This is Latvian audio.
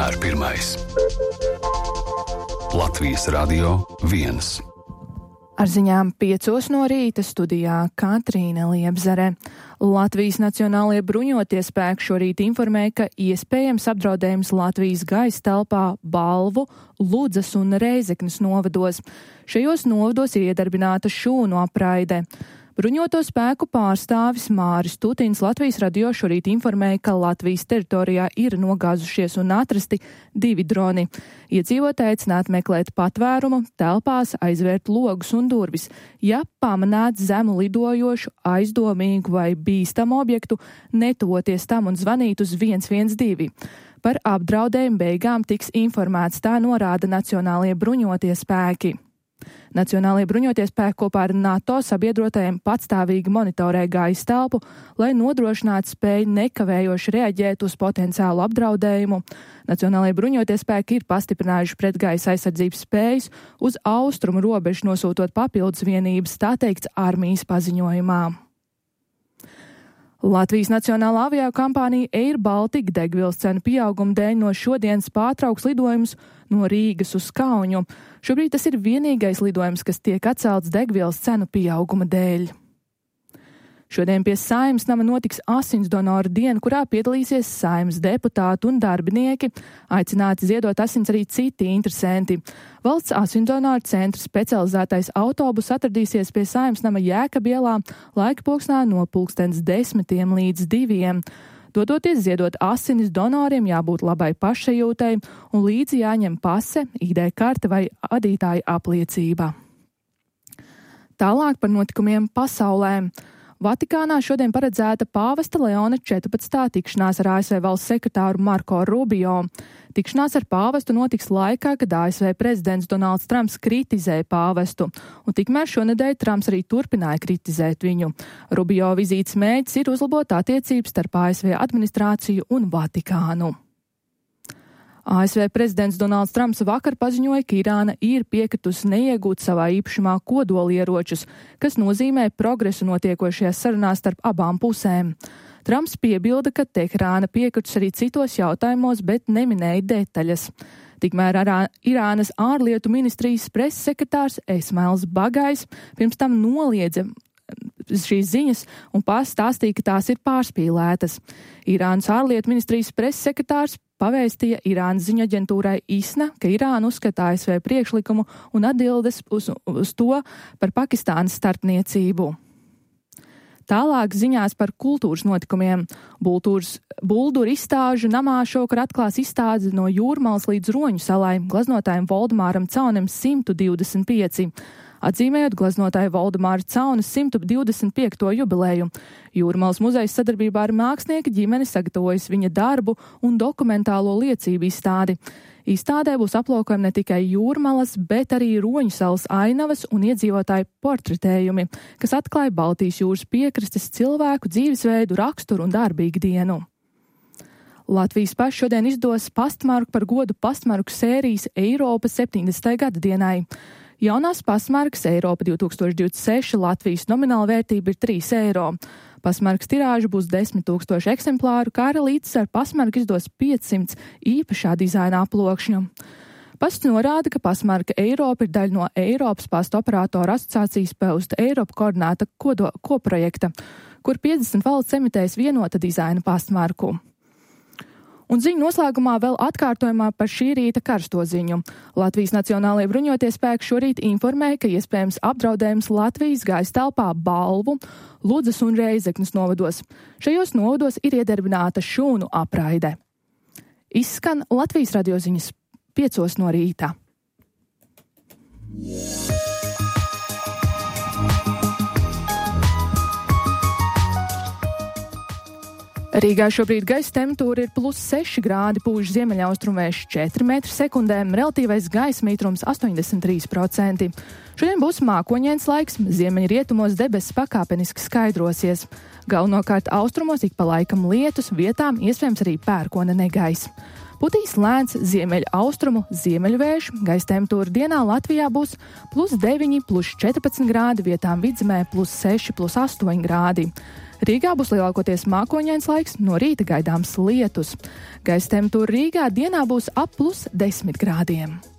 vienmēr pirmais. Latvijas Radio 1. Ar ziņām 5 no rīta studijā Katrīna Liebzere. Latvijas Nacionālie bruņotie spēki šorīt informēja, ka iespējams apdraudējums Latvijas gaisa telpā Balvu, Ludzas un Reizeknes novados. Šajos novados ir iedarbināta šūnu apraide. Bruņoto spēku pārstāvis Māris Tutins Latvijas radio šorīt informēja, ka Latvijas teritorijā ir nogāzušies un atrasti 2 droni. Iedzīvotāji aicināti meklēt patvērumu, telpās aizvērt logus un durvis. Ja pamanāt zemu lidojošu, aizdomīgu vai bīstamu objektu, netuvoties tam un zvanīt uz 112. Par apdraudējumu beigām tiks informēts, tā norāda Nacionālie bruņotie spēki. Nacionālie bruņotie spēki kopā ar NATO sabiedrotajiem patstāvīgi monitorē gaisa telpu, lai nodrošinātu spēju nekavējoši reaģēt uz potenciālu apdraudējumu. Nacionālie bruņotie spēki ir pastiprinājuši pretgaisa aizsardzības spējas uz austrumu robežu, nosūtot papildus vienības, tā teikts armijas paziņojumā. Latvijas Nacionālā aviokompānija Air Baltica degvielas cenu pieauguma dēļ no šodienas pārtrauks lidojumus no Rīgas uz Kauņu. Šobrīd tas ir vienīgais lidojums, kas tiek atcelts degvielas cenu pieauguma dēļ. Šodien pie Saeimas nama notiks asins donoru diena, kurā piedalīsies Saeimas deputāti un darbinieki. Aicināti ziedot asins arī citi interesanti. Valsts asinsdonoru centra specializētais autobus atradīsies pie Saeimas nama Jēkabielā laika posmā no 10 līdz 2. Dodoties ziedot asinis, donoriem jābūt labai pašsajūtai un līdzi jāņem pase, ID karte vai adītāja apliecība. Tālāk par notikumiem pasaulē. Vatikānā šodien paredzēta pāvesta Leona 14. tikšanās ar ASV valsts sekretāru Marko Rubio. Tikšanās ar pāvestu notiks laikā, kad ASV prezidents Donalds Trumps kritizēja pāvestu, un tikmēr šonedēļ Trumps arī turpināja kritizēt viņu. Rubio vizītes mērķis ir uzlabot attiecības starp ASV administrāciju un Vatikānu. ASV prezidents Donalds Trumps vakar paziņoja, ka Irāna ir piekritusi neiegūt savā īpašumā kodolieročus, kas nozīmē progresu notiekošajās sarunās starp abām pusēm. Trumps piebilda, ka Teherāna piekritus arī citos jautājumos, bet neminēja detaļas. Tikmēr Irānas ārlietu ministrijas preses sekretārs Esmails Bagais pirms tam noliedza šīs ziņas un pastāstīja, ka tās ir pārspīlētas. Irānas ārlietu ministrijas preses sekretārs pavēstīja Irānas ziņu aģentūrai ISNA, ka Irāna uzskata ASV priekšlikumu un atbildes uz to par Pakistānas starpniecību. Tālāk ziņās par kultūras notikumiem. Bulduru izstāžu namā šokar atklās izstāde no Jūrmalas līdz Roņu salai glaznotājiem Voldemāram Caunim 125. Atzīmējot gleznotāja Voldemāra Caunas 125. jubileju. Jūrmalas muzejs sadarbībā ar mākslinieku ģimeni sagatavojas viņa darbu un dokumentālo liecību izstādi. Izstādē būs aplūkojami ne tikai Jūrmalas, bet arī Roņu salas ainavas un iedzīvotāju portretējumi, kas atklāja Baltijas jūras piekrastes cilvēku dzīvesveidu, raksturu un darbu ikdienu. Latvijas pašs šodien izdos pastmarku par godu pastmarku sērijas Eiropa 70. gada dienai. Jaunās pastmarkas Eiropa 2026 Latvijas nomināla vērtība ir 3 eiro. Pastmarkas tirāža būs 10 000 eksemplāru, kā arī līdz ar pastmarku izdos 500 īpašā dizaina aplokšņu. Pasts norāda, ka pastmarka Eiropa ir daļa no Eiropas pastu operātoru asociācijas Post Eiropa koordinēta koprojekta, kur 50 valsts emitēs vienota dizaina pastmarku. Un ziņu noslēgumā vēl atkārtojumā par šī rīta karsto ziņu. Latvijas Nacionālie bruņotie spēki šorīt informēja, ka iespējams apdraudējums Latvijas gaisa telpā Balvu, Ludzas un Reizeknes novados. Šajos novados ir iedarbināta šūnu apraide. Izskan Latvijas radio ziņas 5 no rīta. Rīgā šobrīd gaisa temperatūra ir +6 grādi, pūš ziemeļaustrumvējš 4 m/sekundē, relatīvais gaisa mitrums 83%. Šodien būs mākoņains laiks, ziemeļrietumos debesis pakāpeniski skaidrosies. Galvenokārt austrumos ik pa laikam lietus, vietām iespējams arī pērkona negaiss. Putīs lēns ziemeļaustrumu ziemeļvējš, gaisa temperatūra dienā Latvijā būs +9, +14 grādi, vietām vidzemē +6, +8 grādi. Rīgā būs lielākoties mākoņains laiks, no rīta gaidāms lietus. Gaisa temperatūra Rīgā dienā būs ap +10 grādiem.